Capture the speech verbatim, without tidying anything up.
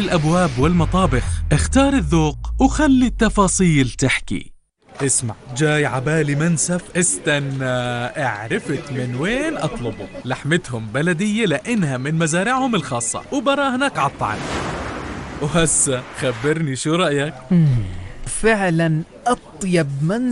الأبواب والمطابخ. اختار الذوق وخلي التفاصيل تحكي. اسمع، جاي عبالي منسف، استنى، اعرفت من وين اطلبه. لحمتهم بلدية لانها من مزارعهم الخاصة وبراهنك عالطعم. وهسا خبرني شو رأيك؟ فعلا أطيب من